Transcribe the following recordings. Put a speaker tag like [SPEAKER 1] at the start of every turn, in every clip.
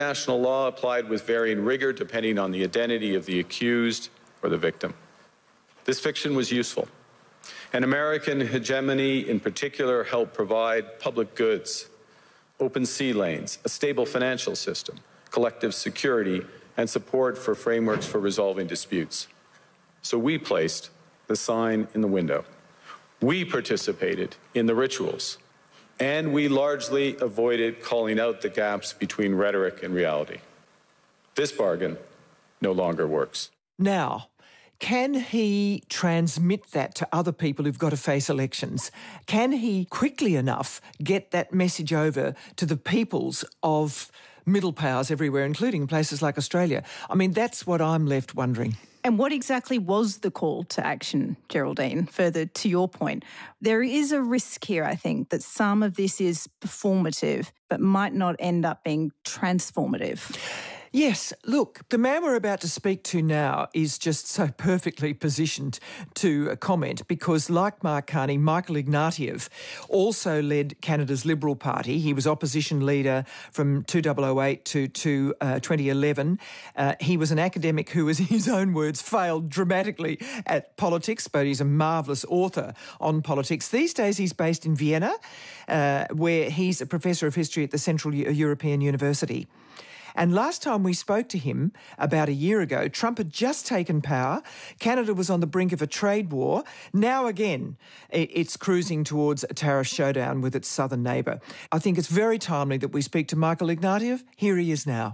[SPEAKER 1] International law applied with varying rigor depending on the identity of the accused or the victim. This fiction was useful. And American hegemony in particular helped provide public goods, open sea lanes, a stable financial system, collective security, and support for frameworks for resolving disputes. So we placed the sign in the window. We participated in the rituals, and we largely avoided calling out the gaps between rhetoric and reality. This bargain no longer works.
[SPEAKER 2] Now, can he transmit that to other people who've got to face elections? Can he quickly enough get that message over to the peoples of middle powers everywhere, including places like Australia? I mean, that's what I'm left wondering.
[SPEAKER 3] And what exactly was the call to action, Geraldine, further to your point? There is a risk here, I think, that some of this is performative but might not end up being transformative.
[SPEAKER 2] Yes, look, the man we're about to speak to now is just so perfectly positioned to comment because, like Mark Carney, Michael Ignatieff also led Canada's Liberal Party. He was opposition leader from 2008 to 2011. He was an academic who, in his own words, failed dramatically at politics, but he's a marvellous author on politics. These days he's based in Vienna, where he's a professor of history at the Central European University. And last time we spoke to him, about a year ago, Trump had just taken power. Canada was on the brink of a trade war. Now again, it's cruising towards a tariff showdown with its southern neighbour. I think it's very timely that we speak to Michael Ignatieff. Here he is now.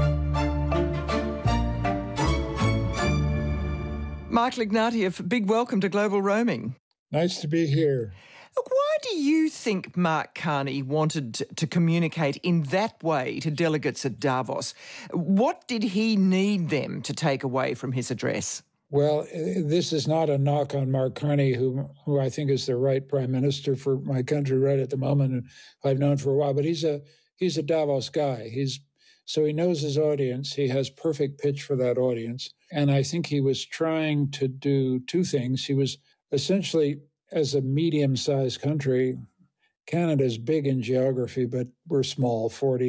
[SPEAKER 2] Michael Ignatieff, big welcome to Global Roaming.
[SPEAKER 4] Nice to be here.
[SPEAKER 2] Look, why do you think Mark Carney wanted to communicate in that way to delegates at Davos? What did he need them to take away from his address?
[SPEAKER 4] Well, this is not a knock on Mark Carney, who I think is the right prime minister for my country right at the moment, and I've known for a while. But he's a Davos guy. So he knows his audience. He has perfect pitch for that audience. And I think he was trying to do two things. He was essentially, as a medium-sized country, Canada is big in geography, but we're small,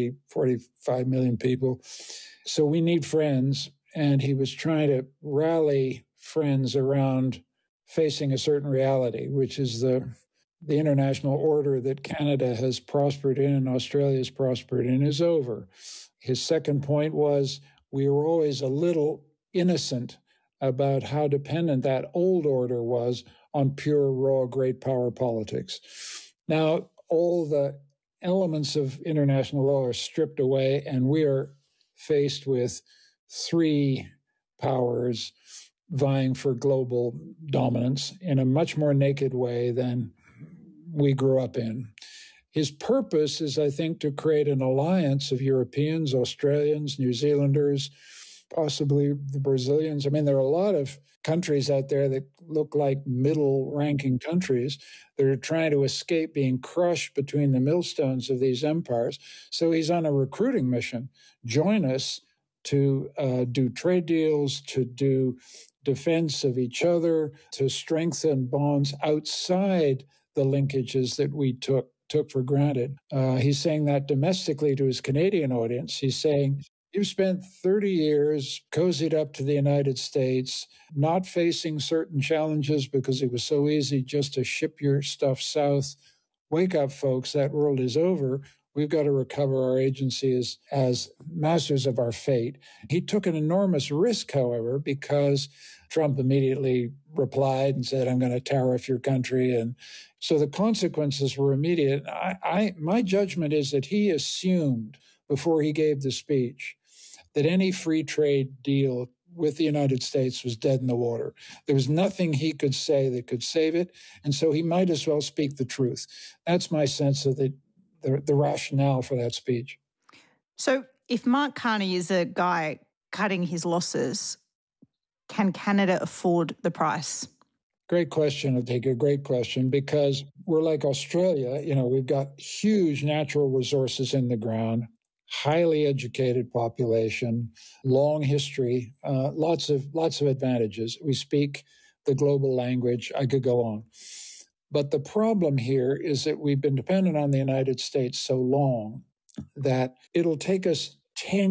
[SPEAKER 4] 45 million people. So we need friends. And he was trying to rally friends around facing a certain reality, which is the international order that Canada has prospered in and Australia has prospered in is over. His second point was we were always a little innocent about how dependent that old order was on pure, raw, great power politics. Now, all the elements of international law are stripped away, and we are faced with three powers vying for global dominance in a much more naked way than we grew up in. His purpose is, I think, to create an alliance of Europeans, Australians, New Zealanders, possibly the Brazilians. I mean, there are a lot of countries out there that look like middle-ranking countries that are trying to escape being crushed between the millstones of these empires. So he's on a recruiting mission. Join us to do trade deals, to do defense of each other, to strengthen bonds outside the linkages that we took for granted. He's saying that domestically to his Canadian audience. He's saying, you've spent 30 years cozied up to the United States, not facing certain challenges because it was so easy just to ship your stuff south. Wake up, folks, that world is over. We've got to recover our agency as masters of our fate. He took an enormous risk, however, because Trump immediately replied and said, I'm going to tariff your country. And so the consequences were immediate. My judgment is that he assumed before he gave the speech that any free trade deal with the United States was dead in the water. There was nothing he could say that could save it, and so he might as well speak the truth. That's my sense of the rationale for that speech.
[SPEAKER 3] So if Mark Carney is a guy cutting his losses, can Canada afford the price?
[SPEAKER 4] Great question, Atika, great question, because we're like Australia. You know, we've got huge natural resources in the ground, highly educated population, long history, lots of advantages. We speak the global language. I could go on. But the problem here is that we've been dependent on the United States so long that it'll take us 10